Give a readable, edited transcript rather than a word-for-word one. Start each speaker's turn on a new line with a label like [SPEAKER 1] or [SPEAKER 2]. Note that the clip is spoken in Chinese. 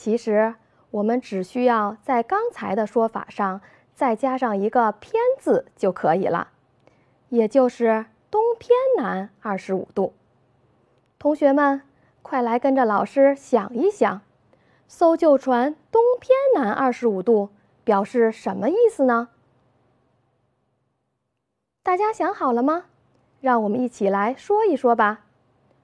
[SPEAKER 1] 其实我们只需要在刚才的说法上再加上一个偏字就可以了，也就是东偏南25度。同学们，快来跟着老师想一想，搜救船东偏南25度表示什么意思呢？大家想好了吗？让我们一起来说一说吧。